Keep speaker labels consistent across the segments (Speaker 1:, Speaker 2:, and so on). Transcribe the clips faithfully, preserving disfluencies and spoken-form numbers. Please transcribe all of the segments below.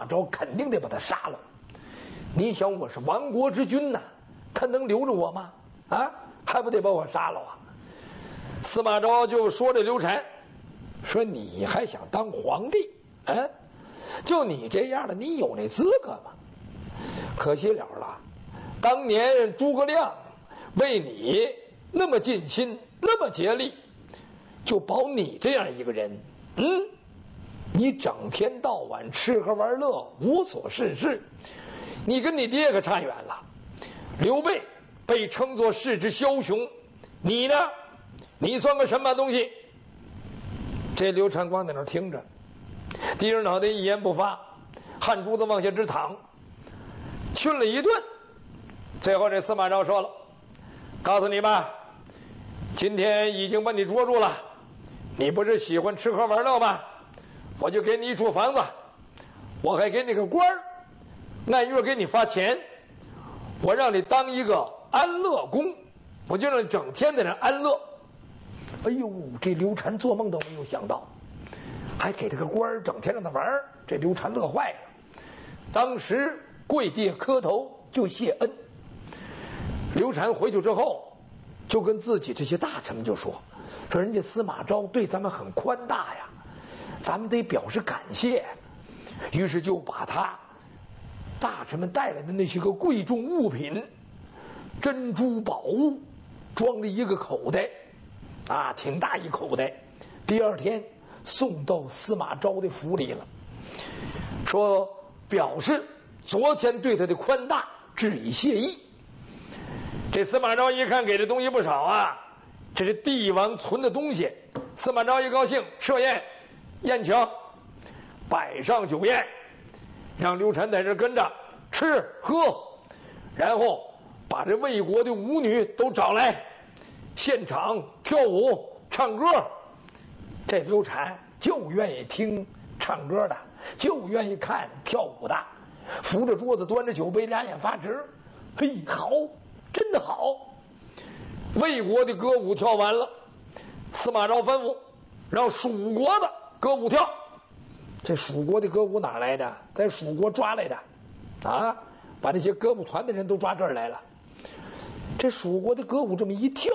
Speaker 1: 昭肯定得把他杀了。你想我是亡国之君呐，他能留着我吗？啊，还不得把我杀了啊！司马昭就说这刘禅，说你还想当皇帝？啊，就你这样的，你有那资格吗？可惜了了，当年诸葛亮为你那么尽心，那么竭力，就保你这样一个人，嗯，你整天到晚吃喝玩乐，无所事事，你跟你爹可差远了。刘备被称作世之枭雄，你呢？你算个什么东西？这刘禅光在那儿听着，低着脑袋一言不发，汗珠子往下直淌，训了一顿。最后这司马昭说了：“告诉你吧，今天已经把你捉住了，你不是喜欢吃喝玩乐吗？我就给你一处房子，我还给你个官儿，按月给你发钱，我让你当一个安乐公，我就让你整天在那安乐。”哎呦，这刘禅做梦都没有想到，还给他个官儿，整天让他玩儿，这刘禅乐坏了，当时跪地磕头就谢恩。刘禅回去之后，就跟自己这些大臣们就说：“说人家司马昭对咱们很宽大呀，咱们得表示感谢。”于是就把他大臣们带来的那些个贵重物品、珍珠宝物装了一个口袋，啊，挺大一口袋。第二天送到司马昭的府里了，说表示昨天对他的宽大致以谢意。这司马昭一看给的东西不少啊，这是帝王存的东西。司马昭一高兴，设宴宴请，摆上酒宴，让刘禅在这跟着吃喝，然后把这魏国的舞女都找来，现场跳舞唱歌。这刘禅就愿意听唱歌的，就愿意看跳舞的，扶着桌子端着酒杯，两眼发直。嘿，好，真的好。魏国的歌舞跳完了，司马昭吩咐让蜀国的歌舞跳。这蜀国的歌舞哪来的？在蜀国抓来的啊，把那些歌舞团的人都抓这儿来了。这蜀国的歌舞这么一跳，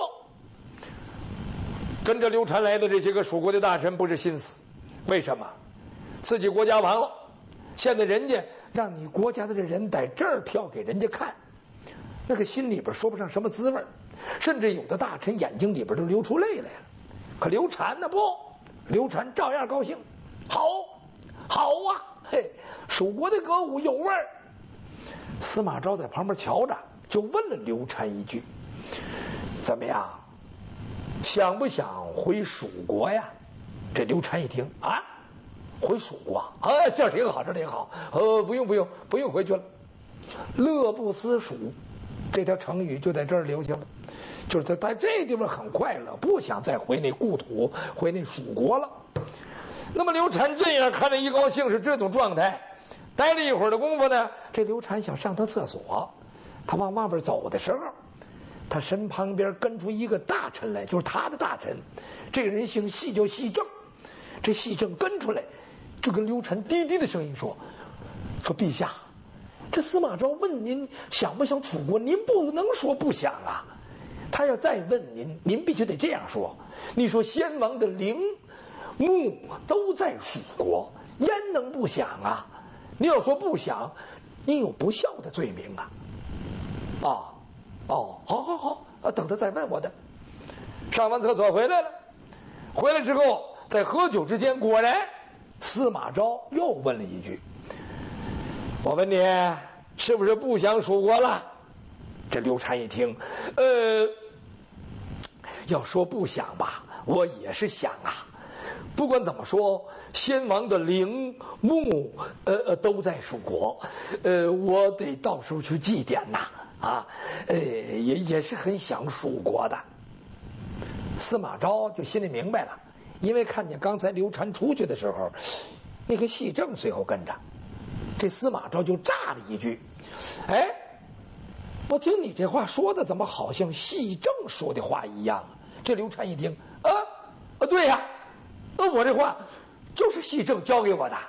Speaker 1: 跟着刘禅来的这些个蜀国的大臣不是心死，为什么？自己国家亡了，现在人家让你国家的这人在这儿跳给人家看，那个心里边说不上什么滋味，甚至有的大臣眼睛里边都流出泪来了。可刘禅呢不，刘禅照样高兴，好，好啊，嘿，蜀国的歌舞有味儿。司马昭在旁边瞧着，就问了刘禅一句：“怎么样？想不想回蜀国呀？”这刘禅一听啊，回蜀国啊，这挺好，这挺好，呃，不用不用不用回去了。乐不思蜀这条成语就在这儿留下了，就是他在这地方很快乐，不想再回那故土，回那蜀国了。那么刘禅这样看着一高兴是这种状态，待了一会儿的功夫呢，这刘禅想上趟厕所，他往外边走的时候，他身旁边跟出一个大臣来，就是他的大臣，这个人姓细，叫细正。这细正跟出来，就跟刘禅低低的声音说：“说陛下，这司马昭问您想不想楚国，您不能说不想啊。他要再问您，您必须得这样说：你说先王的陵墓都在蜀国，焉能不想啊？你要说不想，你有不孝的罪名啊！哦哦，好好好，啊，等他再问我的。”上完厕所回来了，回来之后在喝酒之间，果然司马昭又问了一句：“我问你，是不是不想蜀国了？”这刘禅一听，呃，要说不想吧，我也是想啊。不管怎么说，先王的陵墓呃呃都在蜀国，呃，我得到时候去祭奠呐，啊，呃，也也是很想蜀国的。司马昭就心里明白了，因为看见刚才刘禅出去的时候，那个细正随后跟着，这司马昭就炸了一句：“哎，我听你这话说的，怎么好像细正说的话一样啊？”这刘禅一听，啊啊，对呀、啊，那我这话就是细正教给我的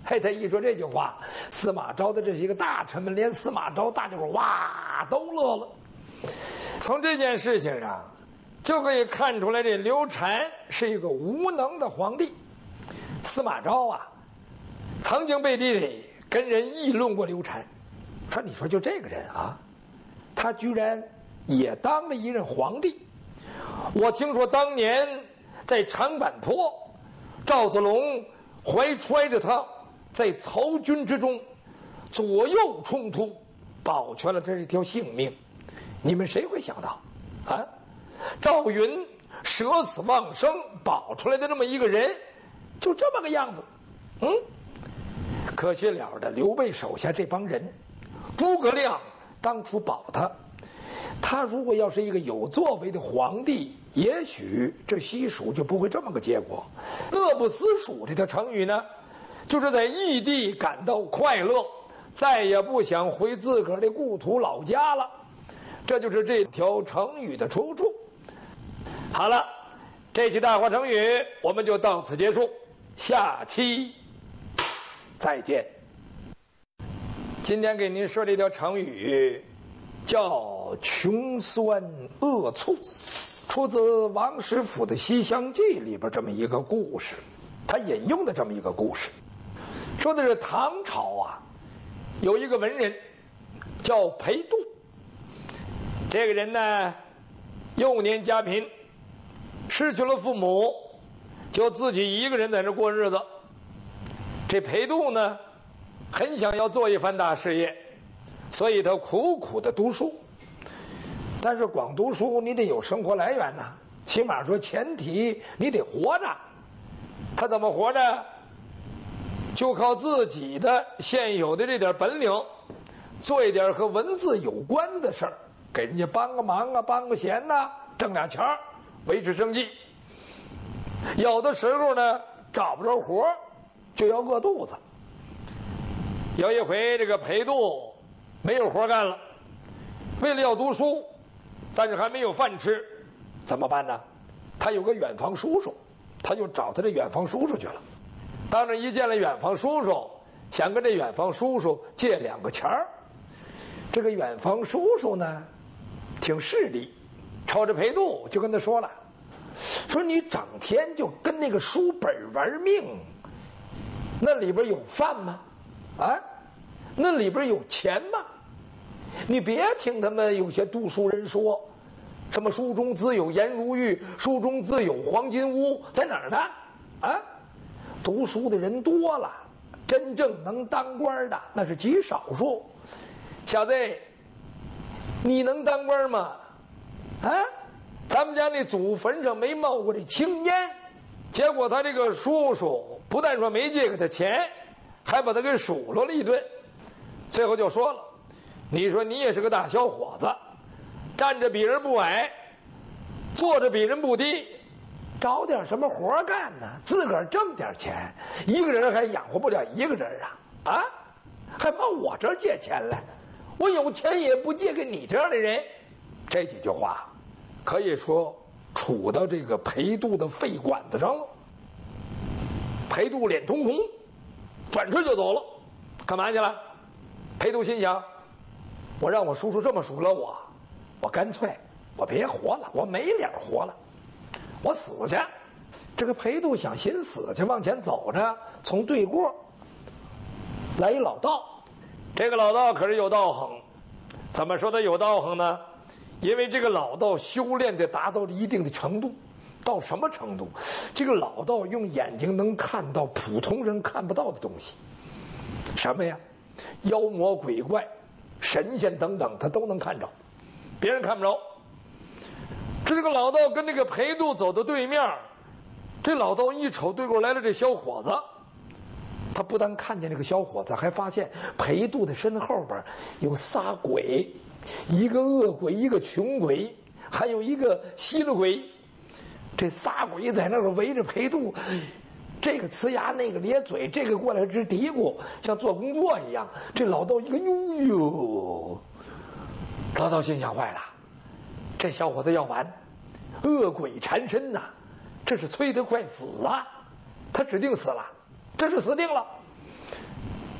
Speaker 1: 嘿，他一说这句话，司马昭的这些个大臣们，连司马昭大家伙哇都乐了。从这件事情上就可以看出来，这刘禅是一个无能的皇帝。司马昭啊，曾经背地里跟人议论过刘禅，说你说就这个人啊，他居然也当了一任皇帝。我听说当年在长坂坡，赵子龙怀揣着他在曹军之中左右冲突，保全了这一条性命。你们谁会想到啊？赵云舍死忘生保出来的这么一个人，就这么个样子。嗯，可惜了的刘备手下这帮人，诸葛亮当初保他，他如果要是一个有作为的皇帝，也许这西蜀就不会这么个结果。乐不思蜀这条成语呢，就是在异地感到快乐，再也不想回自个儿的故土老家了。这就是这条成语的出处。好了，这期大话成语我们就到此结束，下期再见。今天给您说这条成语叫穷酸恶醋，出自王实甫的《西厢记》里边这么一个故事。他引用的这么一个故事，说的是唐朝啊，有一个文人叫裴度。这个人呢，幼年家贫，失去了父母，就自己一个人在这过日子。这裴度呢，很想要做一番大事业，所以他苦苦的读书。但是光读书你得有生活来源呐，起码说前提你得活着。他怎么活着？就靠自己的现有的这点本领，做一点和文字有关的事儿，给人家帮个忙啊，帮个闲呐、啊，挣俩钱儿，维持生计。有的时候呢，找不着活就要饿肚子。有一回，这个裴度没有活干了，为了要读书，但是还没有饭吃，怎么办呢？他有个远房叔叔，他就找他这远房叔叔去了。当着一见了远房叔叔，想跟这远房叔叔借两个钱儿。这个远房叔叔呢，挺势利，瞅着裴度就跟他说了，说你整天就跟那个书本玩命，那里边有饭吗？啊，那里边有钱吗？你别听他们有些读书人说，什么书中自有颜如玉，书中自有黄金屋，在哪儿呢？啊，读书的人多了，真正能当官的那是极少数。小子，你能当官吗？啊，咱们家那祖坟上没冒过这青烟。结果他这个叔叔不但说没借给他钱，还把他给数落了一顿。最后就说了，你说你也是个大小伙子，站着比人不矮，坐着比人不低，找点什么活干呢？自个儿挣点钱，一个人还养活不了一个人啊！啊，还跑我这儿借钱来？我有钱也不借给你这样的人。这几句话可以说杵到这个裴度的肺管子上了。裴度脸通红，转身就走了。干嘛去了？裴度心想，我让我叔叔这么数落我，我干脆我别活了，我没脸活了，我死去。这个裴度想寻死去，往前走着，从对过来一老道。这个老道可是有道行。怎么说他有道行呢？因为这个老道修炼的达到了一定的程度。到什么程度？这个老道用眼睛能看到普通人看不到的东西。什么呀？妖魔鬼怪、神仙等等，他都能看着，别人看不着。这个老道跟这个裴度走到对面，这老道一瞅对过来了这小伙子，他不但看见这个小伙子，还发现裴度的身后边有仨鬼，一个恶鬼，一个穷鬼，还有一个稀了鬼。这仨鬼在那个围着裴度，这个呲牙，那个咧嘴，这个过来直嘀咕，像做工作一样。这老道一个呦呦，老道心想坏了，这小伙子要完，恶鬼缠身呐、啊，这是催得快死啊，他指定死了，这是死定了。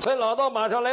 Speaker 1: 崔老道马上来